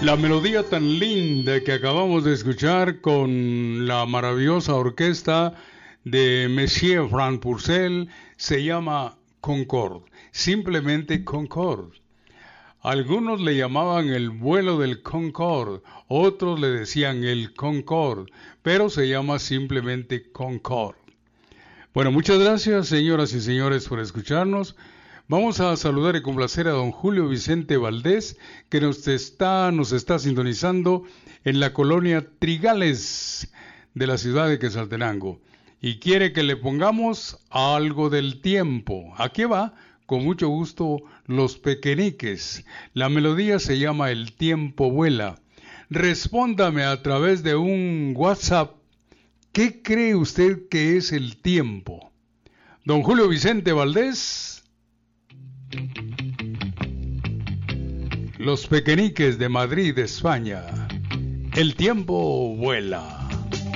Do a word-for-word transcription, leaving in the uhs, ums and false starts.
La melodía tan linda que acabamos de escuchar con la maravillosa orquesta de Monsieur Franck Purcell se llama Concorde, simplemente Concorde. Algunos le llamaban el vuelo del Concorde, otros le decían el Concorde, pero se llama simplemente Concorde. Bueno, muchas gracias, señoras y señores, por escucharnos. Vamos a saludar y complacer a don Julio Vicente Valdés, que nos está, nos está sintonizando en la colonia Trigales de la ciudad de Quetzaltenango. Y quiere que le pongamos algo del tiempo. Aquí va, con mucho gusto, Los Pequeñiques. La melodía se llama El tiempo vuela. Respóndame a través de un WhatsApp. ¿Qué cree usted que es el tiempo? Don Julio Vicente Valdés. Los Pequeñiques de Madrid, España. El tiempo vuela.